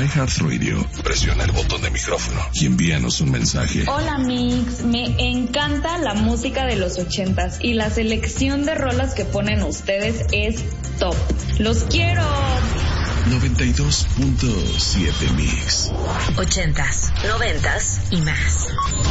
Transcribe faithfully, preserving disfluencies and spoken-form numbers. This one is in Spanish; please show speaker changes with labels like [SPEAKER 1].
[SPEAKER 1] iHeartRadio, presiona el botón de micrófono y envíanos un mensaje.
[SPEAKER 2] Hola Mix, me encanta la música de los ochentas y la selección de rolas que ponen ustedes es top. ¡Los quiero!
[SPEAKER 1] noventa y dos punto siete Mix.
[SPEAKER 3] Ochentas, noventas y más.